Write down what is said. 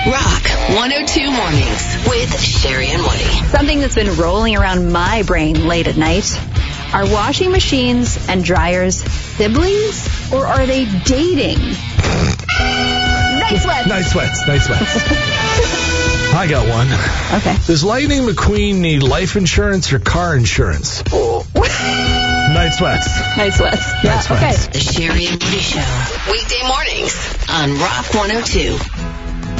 Rock 102 Mornings with Sherry and Woody. Something that's been rolling around my brain late at night. Are washing machines and dryers siblings, or are they dating? Nice sweats. Nice sweats. Nice sweats. I got one. Okay. Does Lightning McQueen need life insurance or car insurance? Night sweats. Nice sweats. Yeah, Night sweats. okay. The Sherry and Woody Show. Weekday mornings on Rock 102.